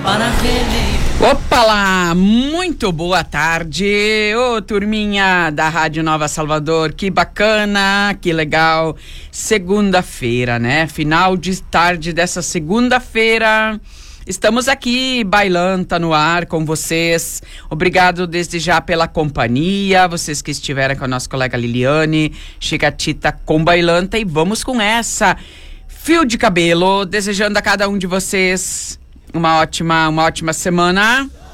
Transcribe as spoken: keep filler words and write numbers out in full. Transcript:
Opa lá, muito boa tarde, ô turminha da Rádio Nova Salvador, que bacana, que legal, segunda-feira, né, final de tarde dessa segunda-feira, estamos aqui, Bailanta no ar com vocês, obrigado desde já pela companhia, vocês que estiveram com a nossa colega Liliane, Chigatita com Bailanta, e vamos com essa, fio de cabelo, desejando a cada um de vocês uma ótima, uma ótima semana.